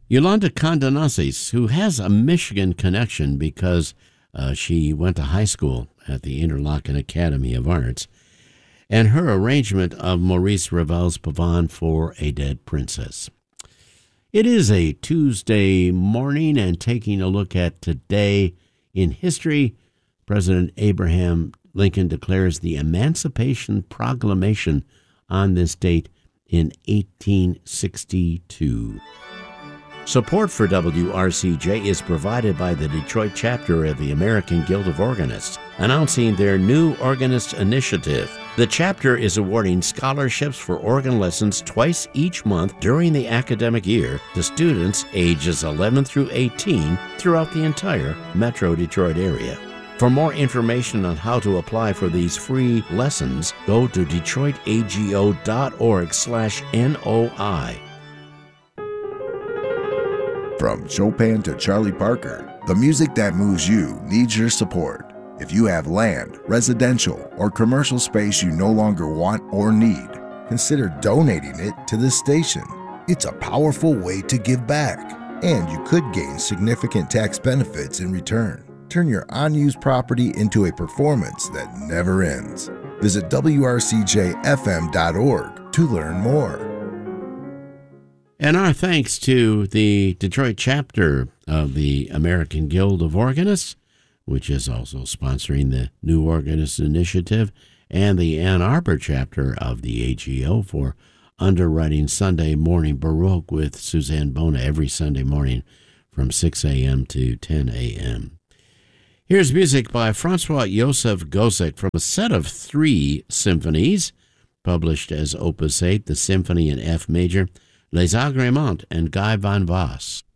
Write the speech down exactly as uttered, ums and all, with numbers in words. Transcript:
Yolanda Condonasis, who has a Michigan connection because uh, she went to high school at the Interlochen Academy of Arts, and her arrangement of Maurice Ravel's Pavane for a Dead Princess. It is a Tuesday morning, and taking a look at today in history, President Abraham Lincoln declares the Emancipation Proclamation on this date in eighteen sixty-two. Support for W R C J is provided by the Detroit chapter of the American Guild of Organists, announcing their new Organist Initiative. The chapter is awarding scholarships for organ lessons twice each month during the academic year to students ages eleven through eighteen throughout the entire Metro Detroit area. For more information on how to apply for these free lessons, go to detroit a g o dot org slash N O I. From Chopin to Charlie Parker, the music that moves you needs your support. If you have land, residential, or commercial space you no longer want or need, consider donating it to this station. It's a powerful way to give back, and you could gain significant tax benefits in return. Turn your unused property into a performance that never ends. Visit W R C J F M dot org to learn more. And our thanks to the Detroit chapter of the American Guild of Organists, which is also sponsoring the New Organist Initiative, and the Ann Arbor chapter of the A G O for underwriting Sunday Morning Baroque with Suzanne Bona every Sunday morning from six a.m. to ten a.m. Here's music by Francois Joseph Gossec from a set of three symphonies, published as Opus eight, the Symphony in F major, Les Agréments, and Guy Van Vass.